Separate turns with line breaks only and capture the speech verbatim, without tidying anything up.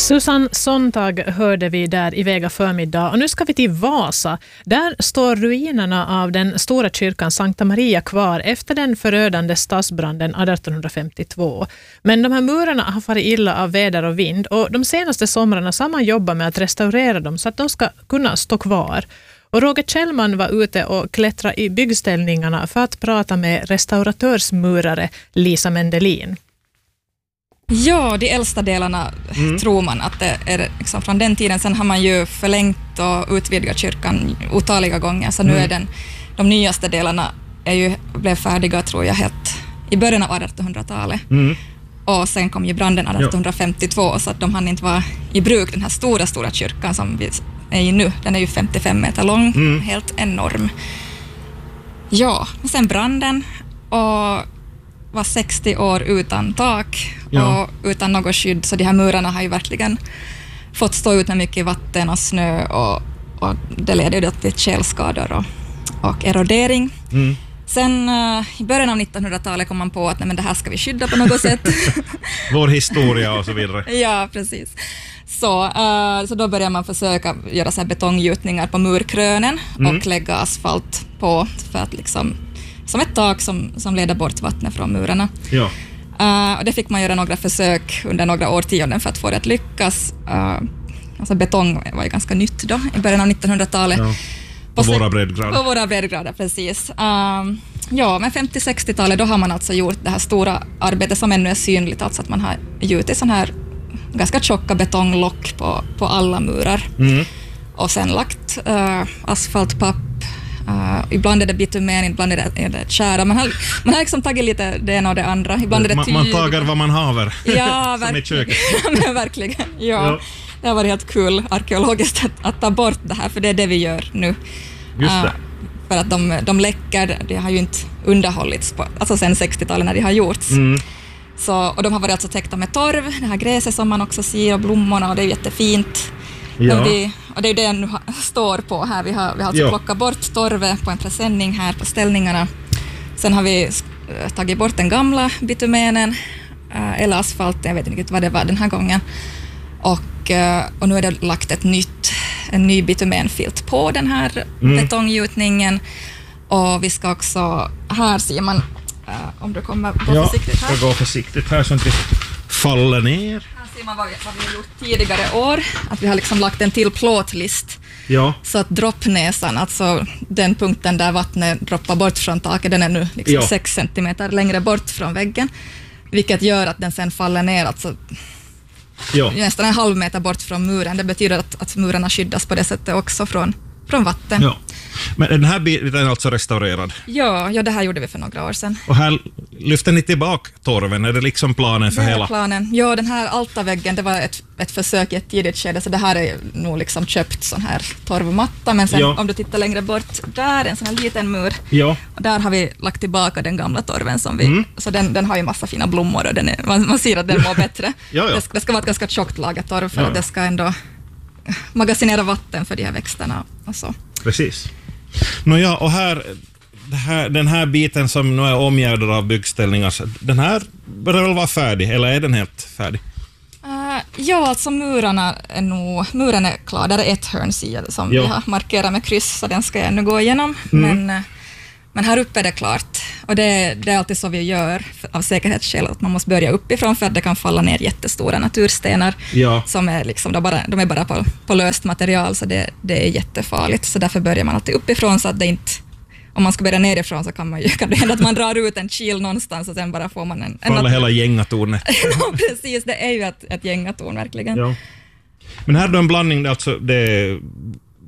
Susanne Sontag hörde vi där i Vega förmiddag, och nu ska vi till Vasa. Där står ruinerna av den stora kyrkan Sankta Maria kvar efter den förödande stadsbranden arton femtiotvå. Men de här murarna har farit illa av väder och vind, och de senaste somrarna har man jobbat med att restaurera dem så att de ska kunna stå kvar. Och Roger Kjellman var ute och klättrade i byggställningarna för att prata med restauratörsmurare Lisa Mendelin.
Ja, de äldsta delarna mm. tror man att det är liksom från den tiden. Sen har man ju förlängt och utvidgat kyrkan otaliga gånger. Så nu mm. är den, de nyaste delarna är ju, blev färdiga, tror jag, helt i början av artonhundratalet. Mm. Och sen kom ju branden arton femtiotvå, ja. Så att de hann inte vara i bruk. Den här stora, stora kyrkan som vi är i nu, den är ju femtiofem meter lång. Mm. Helt enorm. Ja, och sen branden och var sextio år utan tak ja. och utan något skydd, så de här murarna har ju verkligen fått stå ut med mycket vatten och snö, och, och det leder ju till tjälskador och, och erodering. Mm. Sen uh, i början av nittonhundratalet kom man på att nej, men det här ska vi skydda på något sätt.
Vår historia och så vidare.
Ja, precis. Så, uh, så då börjar man försöka göra så här betonggjutningar på murkrönen mm. och lägga asfalt på för att liksom som ett tak som, som leder bort vattnet från murarna. Ja. Uh, och det fick man göra några försök under några årtionden för att få det att lyckas. Uh, alltså betong var ju ganska nytt då, i början av nittonhundratalet. Ja.
På, på våra breddgrader.
På våra breddgrader, precis. Uh, ja, men femtio-sextiotalet då har man alltså gjort det här stora arbetet som ännu är synligt, alltså att man har gjutit sån här ganska tjocka betonglock på, på alla murar. Mm. Och sen lagt uh, asfaltpapp. Uh, ibland är det bitumen, ibland är det, är det kära. Man har, man har liksom tagit lite det ena och det andra. Ibland är det
man, man tagar vad man haver.
Ja,
som i köket.
Men verkligen. Ja. Ja. Det har varit helt kul arkeologiskt att, att ta bort det här, för det är det vi gör nu.
Just det. Uh,
för att de, de läcker, det har ju inte underhållits på, alltså sen sextiotalet när det har gjorts. Mm. Så, och de har varit alltså täckta med torv, det här gräset som man också ser, och blommorna, och det är jättefint. Ja. Vi, och det är det jag nu står på här. Vi har, vi har alltså ja. plockat bort torvet på en presenning här på ställningarna. Sen har vi tagit bort den gamla bitumenen äh, eller asfalten, jag vet inte riktigt vad det var den här gången. Och, äh, och nu är det lagt ett nytt, en ny bitumenfilt på den här mm. betonggjutningen. Och vi ska också, här ser man, äh, om du kommer gå
ja,
försiktigt här.
Ja, gå försiktigt här så att vi faller ner.
Här ser man vad vi, vad vi har gjort tidigare år. Att vi har liksom lagt en till plåtlist. Ja. Så att droppnäsan, alltså den punkten där vattnet droppar bort från taket, den är nu liksom ja. sex centimeter längre bort från väggen. Vilket gör att den sen faller ner, alltså ja. nästan en halv meter bort från muren. Det betyder att, att murarna skyddas på det sättet också från, från vatten.
Ja. Men den här biten är alltså restaurerad?
Ja, ja, det här gjorde vi för några år sedan.
Och här lyfter ni tillbaka torven? Är det liksom planen för
det
hela?
Planen. Ja, den här altarväggen, det var ett, ett försök i ett tidigt skede, så det här är nog liksom köpt sån här torvmatta, men sen ja. om du tittar längre bort, där är en sån här liten mur. Ja. Och där har vi lagt tillbaka den gamla torven som vi, mm. så den, den har ju massa fina blommor, och den är, man, man ser att den mår bättre. ja, ja. Det, det ska vara ett ganska tjockt lager torv för ja. att det ska ändå magasinera vatten för de här växterna och så.
Precis. Nåja, och här, här, den här biten som nu är omgärdad av byggställningar, den här börjar väl vara färdig, eller är den helt färdig?
Uh, ja, alltså murarna är nog, muren är klar, där är ett hörnsida som jo. vi har markerat med kryss, så den ska jag nu gå igenom, mm. men, men här uppe är det klart, och det, det är alltid så vi gör av säkerhetsskäl, att man måste börja uppifrån för att det kan falla ner jättestora naturstenar ja. som är liksom, de, bara, de är bara på, på löst material, så det, det är jättefarligt, så därför börjar man alltid uppifrån, så att det inte, om man ska börja nerifrån så kan, man ju, kan det hända att man drar ut en kil någonstans och sen bara får man en...
Falla hela gängatornet.
Ja, precis, det är ju ett, ett gängatorn verkligen. Ja.
Men här är det en blandning, alltså det är